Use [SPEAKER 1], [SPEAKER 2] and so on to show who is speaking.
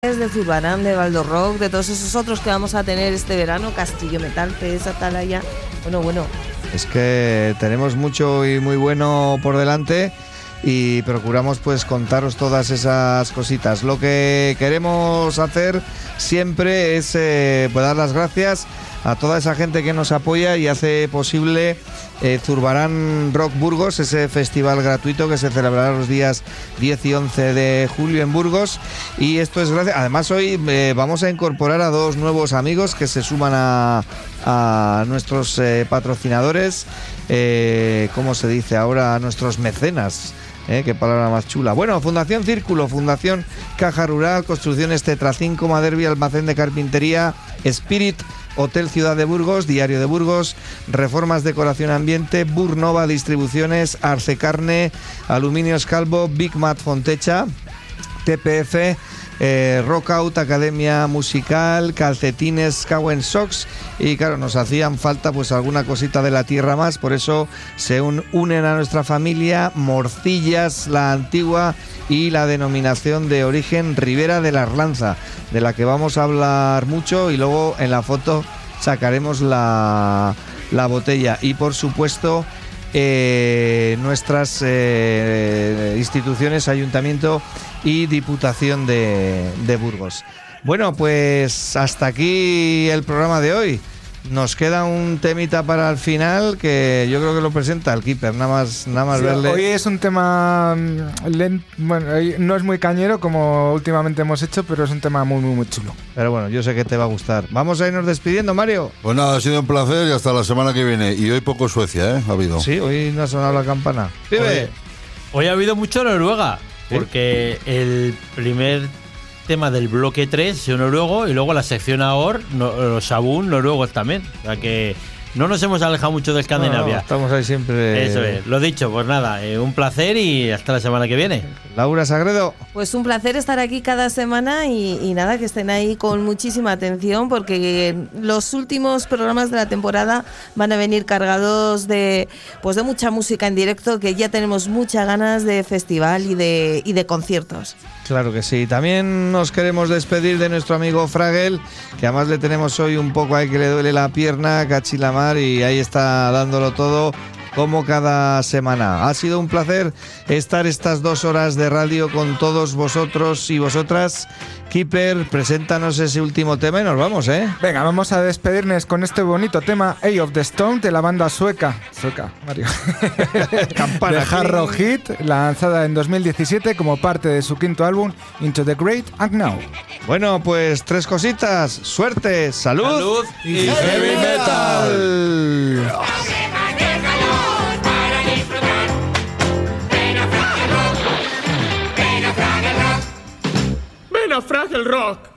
[SPEAKER 1] de Zurbarán, de Baldo Rock, de todos esos otros que vamos a tener este verano, Castillo Metal, PS, Atalaya. Bueno.
[SPEAKER 2] Es que tenemos mucho y muy bueno por delante y procuramos pues contaros todas esas cositas. Lo que queremos hacer siempre es pues dar las gracias a toda esa gente que nos apoya y hace posible Zurbarán Rock Burgos, ese festival gratuito que se celebrará los días 10 y 11 de julio en Burgos. Y esto es gracias. Además, hoy vamos a incorporar a dos nuevos amigos que se suman a nuestros patrocinadores, ¿cómo se dice ahora? A nuestros mecenas. Qué palabra más chula. Bueno, Fundación Círculo, Fundación Caja Rural, Construcciones Tetracín, Maderbi, Almacén de Carpintería, Spirit, Hotel Ciudad de Burgos, Diario de Burgos, Reformas Decoración Ambiente, Burnova Distribuciones, Arce Carne, Aluminios Calvo, Big Mat Fontecha, TPF, Rockout, Academia Musical, Calcetines, Cowen Socks, y claro, nos hacían falta pues alguna cosita de la tierra más, por eso se unen a nuestra familia Morcillas, la Antigua, y la denominación de origen Ribera de la Arlanza, de la que vamos a hablar mucho, y luego en la foto sacaremos la botella. Y por supuesto nuestras instituciones, Ayuntamiento y Diputación de Burgos. Bueno, pues hasta aquí el programa de hoy. Nos queda un temita para el final que yo creo que lo presenta el Keeper, nada más sí, verle.
[SPEAKER 3] Hoy es un tema bueno, no es muy cañero como últimamente hemos hecho, pero es un tema muy chulo.
[SPEAKER 2] Pero bueno, yo sé que te va a gustar. Vamos a irnos despidiendo, Mario.
[SPEAKER 4] Pues nada, ha sido un placer y hasta la semana que viene. Y hoy poco Suecia, ha habido.
[SPEAKER 2] Sí, hoy no ha sonado la campana. ¡Pibe!
[SPEAKER 5] Hoy ha habido mucho Noruega, ¿sí? Porque el primer tema del bloque 3 es noruego y luego la sección AOR, los Sabún noruegos también. O sea que no nos hemos alejado mucho de Escandinavia.
[SPEAKER 2] No, estamos ahí siempre.
[SPEAKER 5] Eso es, lo dicho, pues nada, un placer y hasta la semana que viene.
[SPEAKER 2] Laura Sagredo.
[SPEAKER 1] Pues un placer estar aquí cada semana y nada, que estén ahí con muchísima atención porque los últimos programas de la temporada van a venir cargados de mucha música en directo, que ya tenemos muchas ganas de festival y de conciertos.
[SPEAKER 2] Claro que sí. También nos queremos despedir de nuestro amigo Fragel, que además le tenemos hoy un poco ahí que le duele la pierna, cachilamar, y ahí está dándolo todo como cada semana. Ha sido un placer estar estas 2 horas de radio con todos vosotros y vosotras. Keeper, preséntanos ese último tema y nos vamos,
[SPEAKER 3] Venga, vamos a despedirnos con este bonito tema, Eye of the Stone, de la banda sueca, Mario,
[SPEAKER 2] Campana,
[SPEAKER 3] de Hard Rock Hit, lanzada en 2017 como parte de su 5º álbum, Into the Great Unknown.
[SPEAKER 2] Bueno, pues 3 cositas. Suerte, salud
[SPEAKER 5] y
[SPEAKER 2] heavy metal.
[SPEAKER 6] Ven a Fraggle Rock.